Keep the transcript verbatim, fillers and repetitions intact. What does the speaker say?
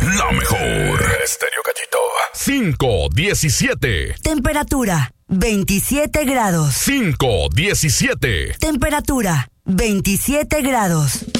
La mejor. Estéreo Cachito. cinco diecisiete. Temperatura veintisiete grados. cinco diecisiete. Temperatura veintisiete grados.